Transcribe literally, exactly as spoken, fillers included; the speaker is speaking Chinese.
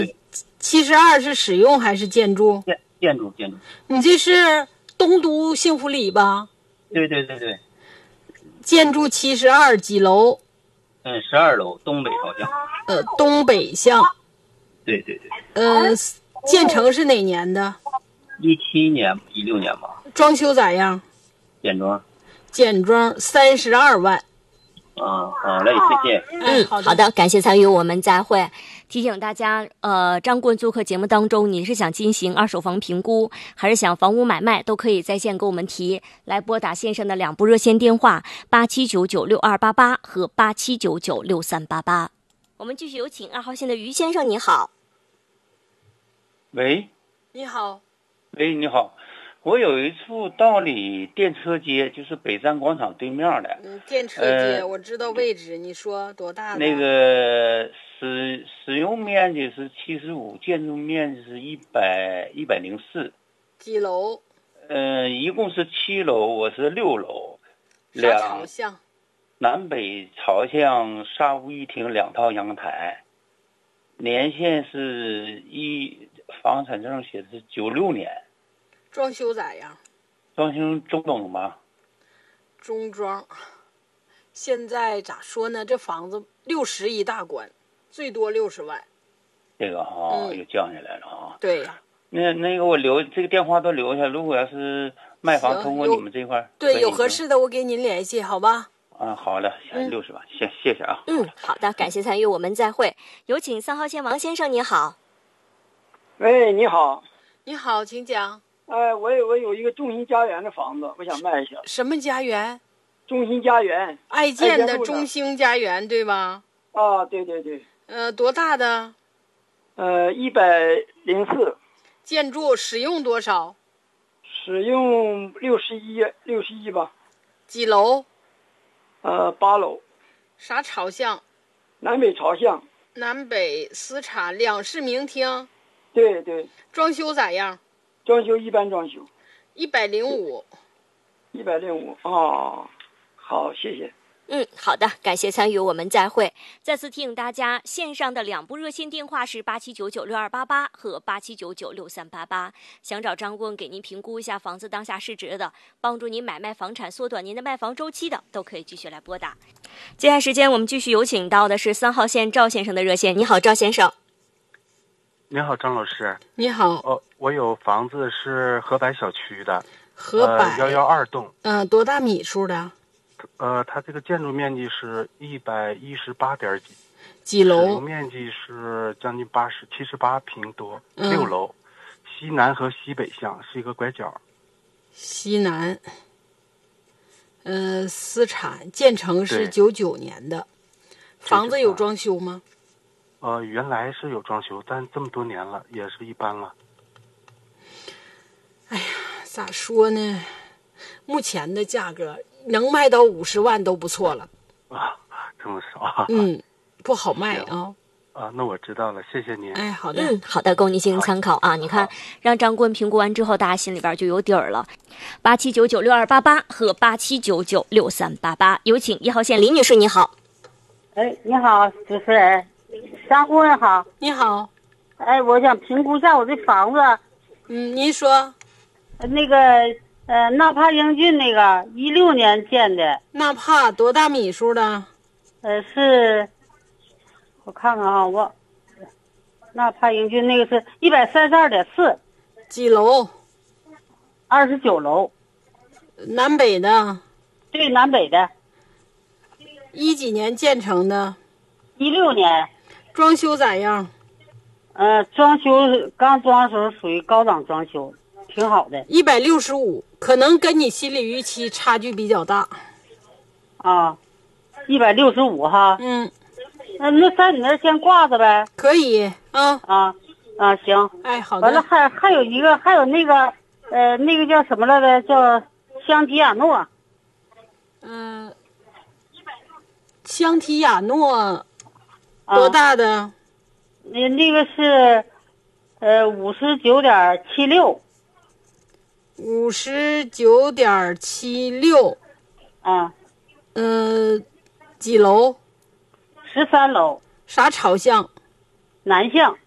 七十二是使用还是建筑？ 建建筑建筑。 你这是东都幸福里吧？ 对对对对。 建筑七十二几楼？ 嗯，十二楼，东北朝向。 呃，东北向。 对对对。 呃，建成是哪年的？ 一七年、一六年吧。 装修咋样？ 简装。 简装三十二万。 啊，好嘞，谢谢。 嗯，好的，好的，感谢参与，我们再会。提醒大家，呃，张棍做客节目当中，你是想进行二手房评估，还是想房屋买卖，都可以在线跟我们提，来拨打线上的两部热线电话八七九九六二八八和八七九九六三八八。我们继续有请二号线的于先生，你好。 喂， 你好。 喂，你好。我有一处道里电车街，就是北站广场对面的。 嗯，电车街、呃、我知道位置，你说多大的？ 那个使使用面积是七十五，建筑面积是一百一百零四。 几楼？ 呃，一共是七楼，我是六楼。 啥朝向？ 南北朝向，沙屋一厅，两套阳台。年限是一房产证写的是九六年。 装修咋样？ 装修中等吧。 中装。现在咋说呢？这房子六十一大关，最多六十万。 这个哈、哦嗯、又降下来了啊。 对呀。 那那个我留这个电话都留下，如果要是卖房通过你们这块， 对，有合适的我给您联系，好吧？ 啊，好的，六十万，谢谢谢啊。 嗯，好的，感谢参与，我们再会。有请三号线王先生，你好。 喂，你好。 你好，请讲。 哎，我有我有一个中心家园的房子，我想卖一下。 什么家园？ 中心家园。 爱建的中兴家园，对吧？ 啊，对对对。 呃，多大的？ 呃，一百零四。 建筑使用多少？ 使用六十一，六十一吧。 几楼？ 呃，八楼。 啥朝向？ 南北朝向。 南北私产两室明厅。 对对。 装修咋样？ 装修一般装修。 一百零五。 一百零五哦，好，谢谢。 嗯，好的，感谢参与，我们再会。再次提醒大家，线上的两部热线电话是八七九九六二八八和八七九九六三八八。想找张顾问给您评估一下房子当下市值的，帮助您买卖房产、缩短您的卖房周期的，都可以继续来拨打。接下来时间，我们继续有请到的是三号线赵先生的热线。你好，赵先生。 你好，张老师。 你好。 哦，我有房子是河柏小区的， 河柏幺幺二栋。 嗯、呃，多大米数的？ 呃，它这个建筑面积是一百一十八点几， 几楼？ 使用面积是将近八十七十八平多， 嗯、 六楼，西南和西北向，是一个拐角。 西南，呃，私产，建成是九九年的，房子有装修吗？ 呃，原来是有装修，但这么多年了，也是一般了。 哎呀，咋说呢？目前的价格能卖到五十万都不错了。 啊，这么少？ 嗯，不好卖啊。 啊，那我知道了，谢谢您。 哎，好的， 嗯，好的，供您进行参考啊。你看，让张顾问评估完之后，大家心里边就有底儿了。八七九九六二八八和八七九九六三八八，有请一号线李女士，你好。 哎，你好，主持人，张顾问好。 你好。 哎，我想评估一下我这房子。 嗯，您说。 那个。呃，纳帕英俊那个一六年建的。 纳帕多大米数的？ 呃，是，我看看啊，我纳帕英俊那个是一百三十二点四。 几楼？ 二十九楼。 南北的？ 对，南北的。 一几年建成的？ 一六年。 装修咋样？ 呃，装修刚装的时候属于高档装修。挺好的， 一百六十五，可能跟你心理预期差距比较大。 啊，一百六十五哈。 嗯， 那那在你那儿先挂着呗。 可以啊啊啊，行。 哎，好的。 完了还还有一个，还有那个呃，那个叫什么来着？叫香缇亚诺。 嗯、呃，香缇亚诺多大的？ 那、啊、那个是呃五十九点七六。 五十九点七六， 啊， 呃，几楼？ 十三楼。 啥朝向？ 南向。